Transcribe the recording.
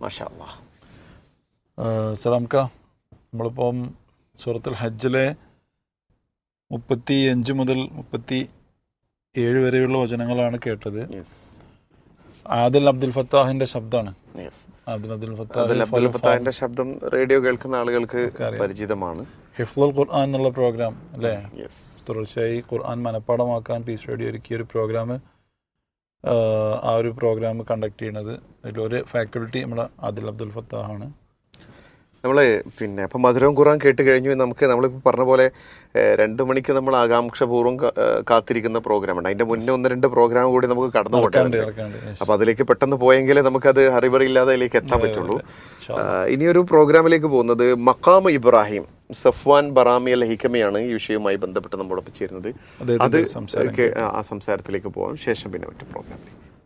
മാഷാ അല്ലാഹ്. സലാംക്ക, നമ്മളിപ്പം സൂറത്തുൽ ഹജ്ജിലെ 35 മുതൽ 37 വരെയുള്ള വചനങ്ങളാണ് കേട്ടത്. ആദിൽ അബ്ദുൽ ഫത്താഹിന്റെ ശബ്ദമാണ്. ആദിൽ അബ്ദുൽ ഫത്താഹിന്റെ ശബ്ദം റേഡിയോ കേൾക്കുന്ന ആളുകൾക്ക് പരിചിതമാണ്. ഹിഫ്ളുൽ ഖുർആൻ എന്നുള്ള പ്രോഗ്രാം അല്ലേ, തുടർച്ചയായി ഖുർആൻ മനഃപ്പാടമാക്കാൻ പീസ് റേഡിയോ ഒരുക്കിയ ഒരു പ്രോഗ്രാം. ആ ഒരു പ്രോഗ്രാം കണ്ടക്ട് ചെയ്യുന്നത് അതിലൊരു ഫാക്കൽറ്റി നമ്മുടെ ആദിൽ അബ്ദുൽ ഫത്താഹാണ്. നമ്മൾ അപ്പം മധുരവും ഖുർആൻ കേട്ട് കഴിഞ്ഞു. നമ്മളിപ്പോൾ പറഞ്ഞ പോലെ 2 മണിക്ക് നമ്മൾ ആകാംക്ഷപൂർവ്വം കാത്തിരിക്കുന്ന പ്രോഗ്രാമുണ്ട്. അതിൻ്റെ മുന്നേ 1-2 പ്രോഗ്രാം കൂടി നമുക്ക് കടന്നു പോകാറുണ്ട്. അപ്പോൾ അതിലേക്ക് പെട്ടെന്ന് പോയെങ്കിലേ നമുക്കത് ഹറിബറിയില്ലാതെ അതിലേക്ക് എത്താൻ പറ്റുള്ളൂ. ഇനിയൊരു പ്രോഗ്രാമിലേക്ക് പോകുന്നത് മഖാം ഇബ്രാഹിം, സഫ്വാൻ ബറാമി അൽ ഹിക്കമിയാണ് ഈ വിഷയവുമായി ബന്ധപ്പെട്ട് നമ്മോടൊപ്പം ചേരുന്നത്. അത് ആ സംസാരത്തിലേക്ക് പോകാം. ശേഷം പിന്നെ മറ്റു പ്രോഗ്രാമിലേക്ക്.